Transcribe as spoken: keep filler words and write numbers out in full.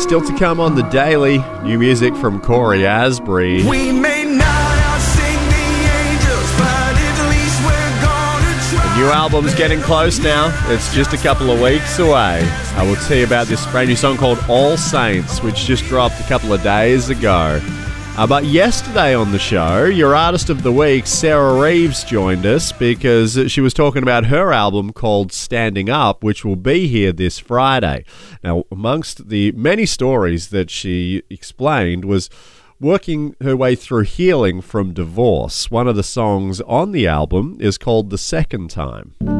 Still to come on the Daily, new music from Corey Asbury. We may not outsing the angels, but at least we're gonna try. The new album's getting close now. It's just a couple of weeks away. I will tell you about this brand new song called All Saints, which just dropped a couple of days ago. Uh, but yesterday on the show, your artist of the week, Sarah Reeves, joined us because she was talking about her album called Standing Up, which will be here this Friday. Now, amongst the many stories that she explained was working her way through healing from divorce. One of the songs on the album is called The Second Time.